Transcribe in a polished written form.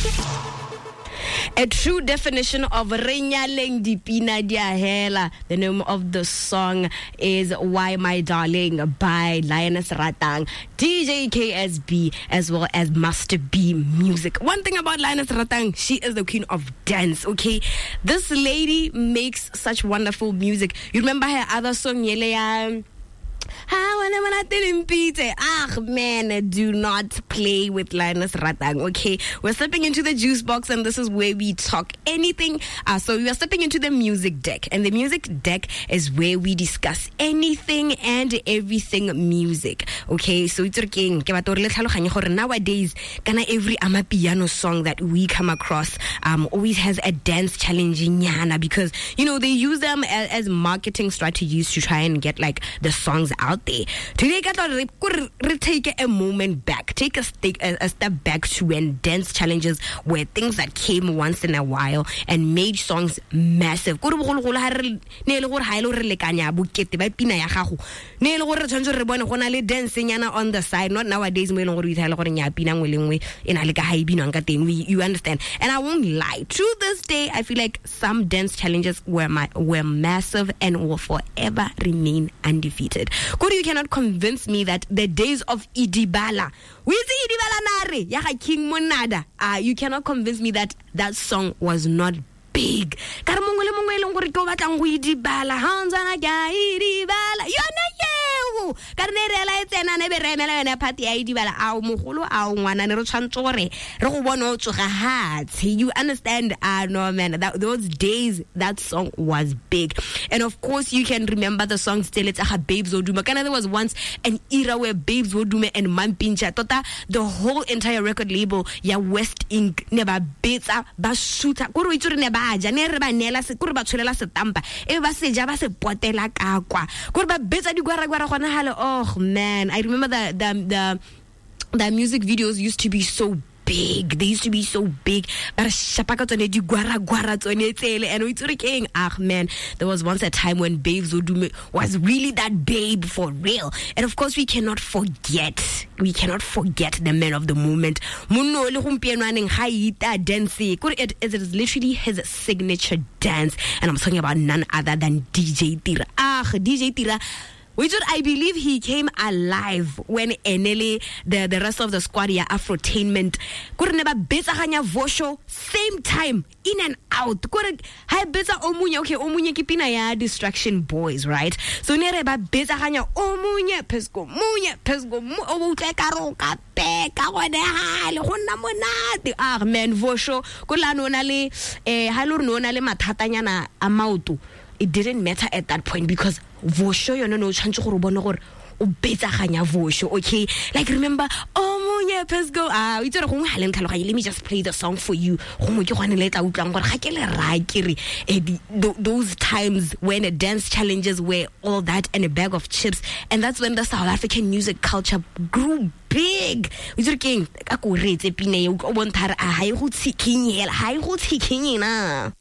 A true definition of Renyaleng Dipina Diahela. The name of the song is Why My Darling by Lioness Ratang, DJ KSB, as well as Master B Music. One thing about Lioness Ratang, she is the queen of dance, okay? This lady makes such wonderful music. You remember her other song, Yeleya? Man, do not play with Lioness Ratang, okay? We're stepping into the juice box, and this is where we talk anything. So we are stepping into the music deck, and the music deck is where we discuss anything and everything music, okay? So it's okay. Nowadays, every amapiano song that we come across always has a dance challenge in Yana, because you know they use them as marketing strategies to try and get like the songs out there. Today, we take a moment back, take a step back to when dance challenges were things that came once in a while and made songs massive. On the side, not nowadays. You understand? And I won't lie. To this day, I feel like some dance challenges were massive and will forever remain undefeated. You cannot convince me that the days of Idibala, King Monada, you cannot convince me that that song was not big. You understand? No, man, those days that song was big. And of course you can remember the song still. It's Babes Oduma. There was once an era where Babes Oduma and Mampincha Tota, the whole entire record label, West Inc. never beats up Bashuta Kuru never Janera Nela Kurba Chula Satampa Eva se Java se Potela Aqua Kurba Beza di Guara. Oh man, I remember the music videos used to be so big. They used to be so big. And man, there was once a time when Babes Oduma was really that babe for real. And of course we cannot forget the man of the moment. It is literally his signature dance, and I'm talking about none other than DJ Tira. DJ Tira, I believe he came alive when Enele, the rest of the squad, Afrotainment, Vosho, same time, in and out. Omunye Distraction Boys, right? So Nereba Bezahanya, Omunye, Pesco, Pesco, man, Vosho, Kulanonale, Halurnonale Matatanyana, Amautu. It didn't matter at that point because Vosho, you know, chancho robonor o betaganya Vosho, okay? Like remember, oh yeah, let's go. Let me just play the song for you. Those times when the dance challenges were all that and a bag of chips, and that's when the South African music culture grew big. We're talking